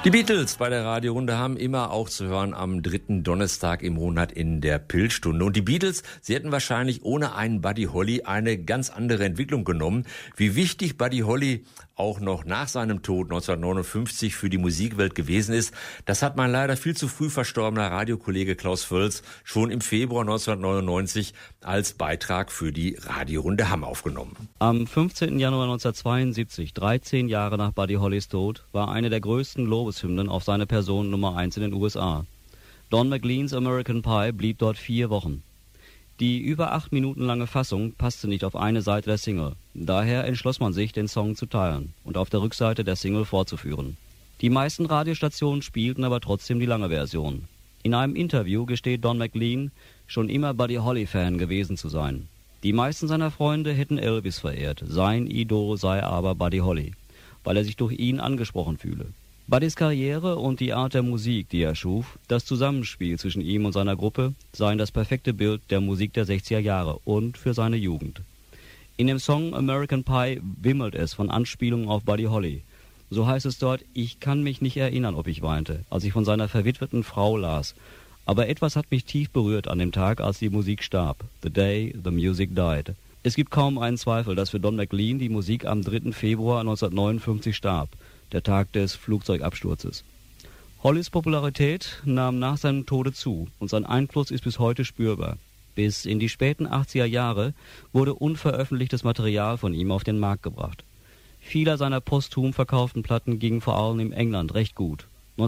Die Beatles bei der Radiorunde haben immer auch zu hören am dritten Donnerstag im Monat in der Pilzstunde. Und die Beatles, sie hätten wahrscheinlich ohne einen Buddy Holly eine ganz andere Entwicklung genommen. Wie wichtig Buddy Holly auch noch nach seinem Tod 1959 für die Musikwelt gewesen ist, das hat mein leider viel zu früh verstorbener Radiokollege Klaus Völz schon im Februar 1999 als Beitrag für die Radiorunde Hamm aufgenommen. Am 15. Januar 1972, 13 Jahre nach Buddy Hollys Tod, war eine der größten Lobeshymnen auf seine Person Nummer 1 in den USA. Don McLeans American Pie blieb dort 4 Wochen. Die über 8 Minuten lange Fassung passte nicht auf eine Seite der Single. Daher entschloss man sich, den Song zu teilen und auf der Rückseite der Single fortzuführen. Die meisten Radiostationen spielten aber trotzdem die lange Version. In einem Interview gesteht Don McLean, schon immer Buddy Holly-Fan gewesen zu sein. Die meisten seiner Freunde hätten Elvis verehrt, sein Idol sei aber Buddy Holly, weil er sich durch ihn angesprochen fühle. Buddys Karriere und die Art der Musik, die er schuf, das Zusammenspiel zwischen ihm und seiner Gruppe, seien das perfekte Bild der Musik der 60er Jahre und für seine Jugend. In dem Song American Pie wimmelt es von Anspielungen auf Buddy Holly. So heißt es dort: Ich kann mich nicht erinnern, ob ich weinte, als ich von seiner verwitweten Frau las. Aber etwas hat mich tief berührt an dem Tag, als die Musik starb. The day the music died. Es gibt kaum einen Zweifel, dass für Don McLean die Musik am 3. Februar 1959 starb, der Tag des Flugzeugabsturzes. Hollys Popularität nahm nach seinem Tode zu und sein Einfluss ist bis heute spürbar. Bis in die späten 80er Jahre wurde unveröffentlichtes Material von ihm auf den Markt gebracht. Viele seiner posthum verkauften Platten gingen vor allem in England recht gut.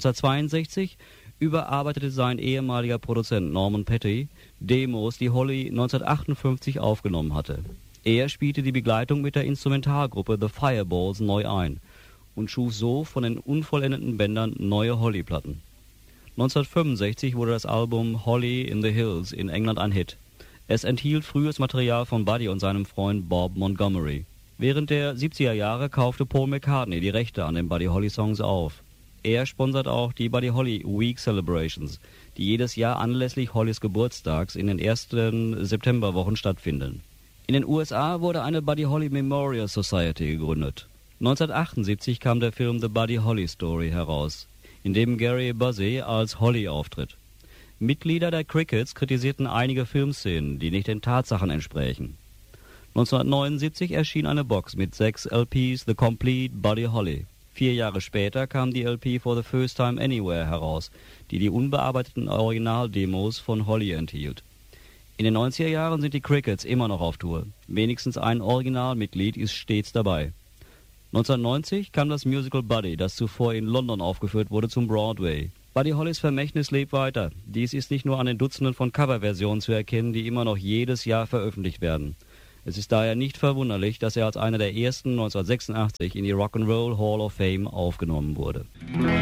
1962 überarbeitete sein ehemaliger Produzent Norman Petty Demos, die Holly 1958 aufgenommen hatte. Er spielte die Begleitung mit der Instrumentalgruppe The Fireballs neu ein und schuf so von den unvollendeten Bändern neue Holly-Platten. 1965 wurde das Album Holly in the Hills in England ein Hit. Es enthielt frühes Material von Buddy und seinem Freund Bob Montgomery. Während der 70er Jahre kaufte Paul McCartney die Rechte an den Buddy Holly Songs auf. Er sponsert auch die Buddy Holly Week Celebrations, die jedes Jahr anlässlich Hollys Geburtstags in den ersten Septemberwochen stattfinden. In den USA wurde eine Buddy Holly Memorial Society gegründet. 1978 kam der Film The Buddy Holly Story heraus, in dem Gary Busey als Holly auftritt. Mitglieder der Crickets kritisierten einige Filmszenen, die nicht den Tatsachen entsprächen. 1979 erschien eine Box mit 6 LPs The Complete Buddy Holly. 4 Jahre später kam die LP For the First Time Anywhere heraus, die unbearbeiteten Originaldemos von Holly enthielt. In den 90er Jahren sind die Crickets immer noch auf Tour. Wenigstens ein Originalmitglied ist stets dabei. 1990 kam das Musical Buddy, das zuvor in London aufgeführt wurde, zum Broadway. Buddy Hollys Vermächtnis lebt weiter. Dies ist nicht nur an den Dutzenden von Coverversionen zu erkennen, die immer noch jedes Jahr veröffentlicht werden. Es ist daher nicht verwunderlich, dass er als einer der ersten 1986 in die Rock'n'Roll Hall of Fame aufgenommen wurde.